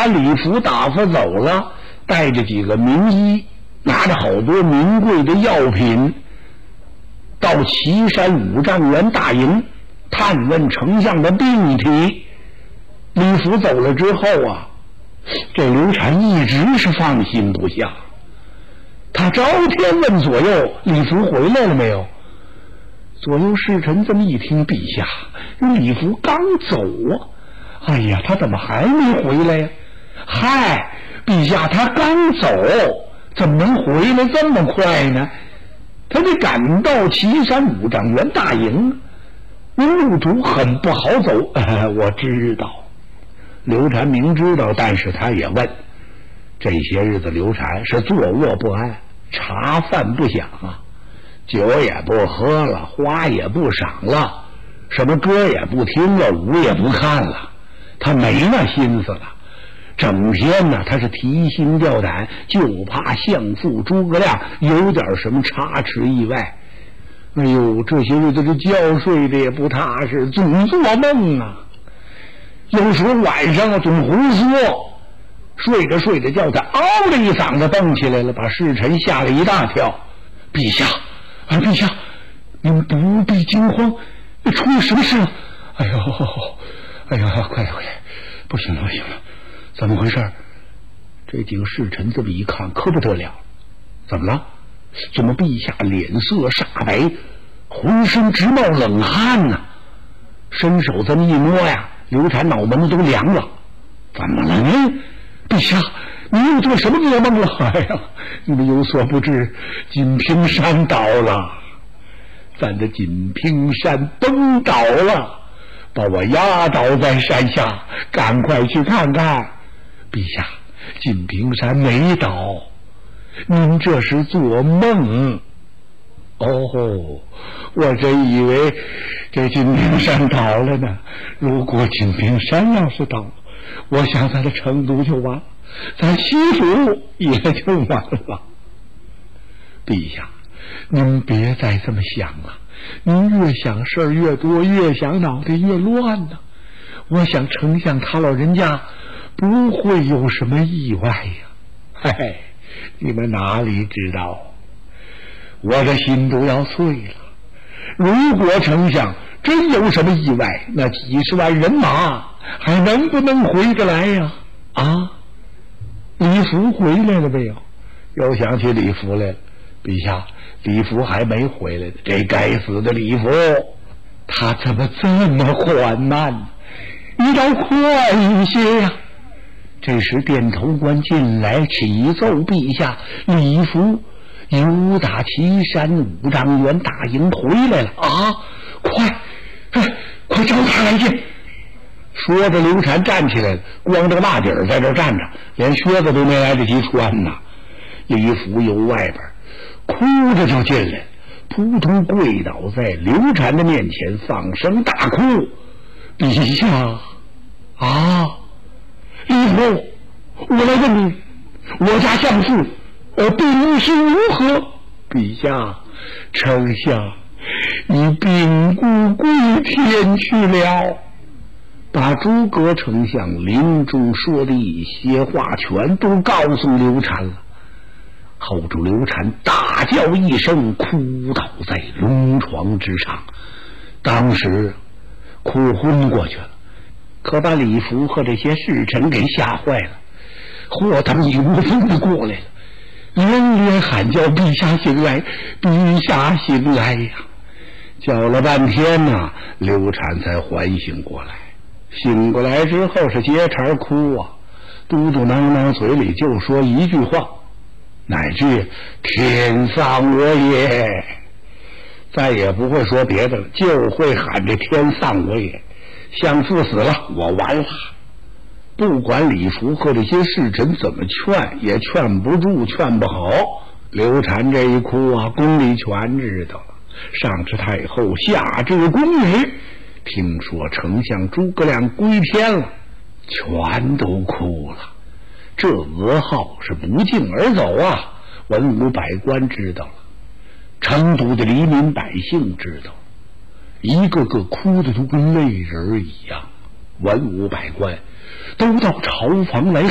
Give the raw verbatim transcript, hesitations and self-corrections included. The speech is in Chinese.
把李福打发走了，带着几个名医，拿着好多名贵的药品，到岐山五丈原大营探问丞相的病体。李福走了之后啊，这刘禅一直是放心不下，他朝天问左右，李福回来了没有？左右侍臣这么一听，陛下，李福刚走啊！哎呀，他怎么还没回来呀？嗨，陛下，他刚走，怎么能回来这么快呢？他得赶到岐山五丈原大营，那路途很不好走。呃、我知道，刘禅明知道，但是他也问。这些日子，刘禅是坐卧不安，茶饭不想啊。酒也不喝了，花也不赏了，什么歌也不听了，舞也不看了，他没那心思了。整天呢，他是提心吊胆，就怕相父诸葛亮有点什么差池意外。哎呦，这些日子这觉睡的也不踏实，总做梦啊。有时候晚上啊，总胡说，睡着睡着觉，他嗷的一嗓子蹦起来了，把侍臣吓了一大跳。陛下啊，陛下，你们不必惊慌，出了什么事了？哎呦，哎呀，快来快来！不行了不行了，怎么回事？这几个侍臣这么一看，可不得了，怎么了？怎么陛下脸色煞白，浑身直冒冷汗呢？伸手这么一摸呀，刘禅脑门子都凉了。怎么了呢？陛下，你又做什么噩梦了？哎呀，你们有所不知，锦屏山倒了，咱的锦屏山崩倒了，把我压倒在山下，赶快去看看。陛下，锦屏山没倒，您这是做梦。哦，我真以为这锦屏山倒了呢。如果锦屏山要是倒了，我想咱的成都就完了，咱西府也就完了。陛下，您别再这么想了，您越想事儿越多，越想脑袋越乱呢。我想丞相他老人家不会有什么意外呀。嘿嘿，你们哪里知道，我的心都要碎了。如果丞相真有什么意外，那几十万人马还能不能回得来呀？啊，李福回来了没有？又想起李福来了。陛下，李福还没回来呢。这该死的李福，他怎么这么缓慢呢？你倒快一些呀！这时殿头官进来启奏陛下，李福由打岐山五丈原大营回来了啊！快，哎，快招他来见！说着，刘禅站起来了，光着个大底儿在这站着，连靴子都没来得及穿呐。李福由外边哭着就进来，扑通跪倒在刘禅的面前，放声大哭：“陛下啊，李福，我来问你，我家相父呃病是如何？”“陛下，丞相你病故归天去了。”把诸葛丞相临终说的一些话全都告诉刘禅了。后主刘禅大叫一声，哭倒在龙床之上，当时哭昏过去了，可把李福和这些侍臣给吓坏了，或他们一窝蜂的过来了，连连喊叫：“陛下醒来，陛下醒来呀！”叫了半天呢、啊，刘禅才缓醒过来。醒过来之后是接茬哭啊，嘟嘟囔囔，嘴里就说一句话，哪句“天丧我也”，再也不会说别的了，就会喊这“天丧我也”。相父死了，我完了。不管李福和这些侍臣怎么劝，也劝不住，劝不好。刘禅这一哭啊，宫里全知道了。上至太后，下至宫女，听说丞相诸葛亮归天了，全都哭了。这噩耗是不胫而走啊！文武百官知道了，成都的黎民百姓知道了，一个个哭得都跟泪人一样。文武百官都到朝房来